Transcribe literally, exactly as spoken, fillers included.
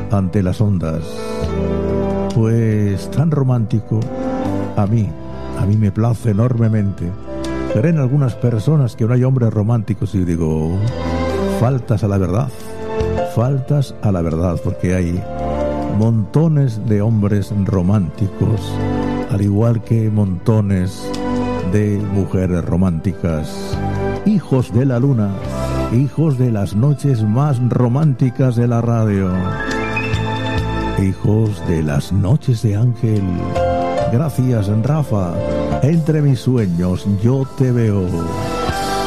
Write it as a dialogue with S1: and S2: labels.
S1: ante las ondas. Pues tan romántico, a mí, a mí me place enormemente. Creen algunas personas que no hay hombres románticos y digo, faltas a la verdad, faltas a la verdad, porque hay montones de hombres románticos, al igual que montones de mujeres románticas. Hijos de la luna, hijos de las noches más románticas de la radio, hijos de las noches de Ángel. Gracias, Rafa. Entre mis sueños yo te veo.